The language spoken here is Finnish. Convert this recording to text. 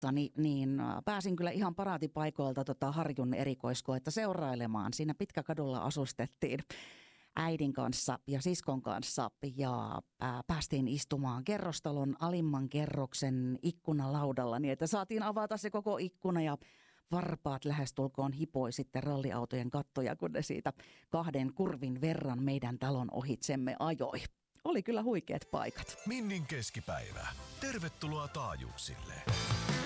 niin pääsin kyllä ihan paraatipaikoilta Harjun erikoiskoetta seurailemaan. Siinä Pitkäkadulla asustettiin äidin kanssa ja siskon kanssa ja päästiin istumaan kerrostalon alimman kerroksen ikkunalaudalla niin, että saatiin avata se koko ikkuna ja varpaat lähestulkoon hipoi sitten ralliautojen kattoja, kun ne siitä 2 kurvin verran meidän talon ohitsemme ajoi. Oli kyllä huikeat paikat. Minnin keskipäivä. Tervetuloa taajuuksille.